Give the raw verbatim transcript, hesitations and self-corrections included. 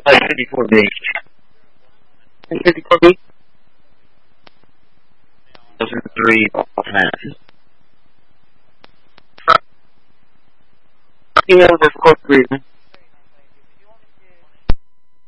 Like fifty-four B. fifty-four B? Those are the three planets. You know, there's of course reason.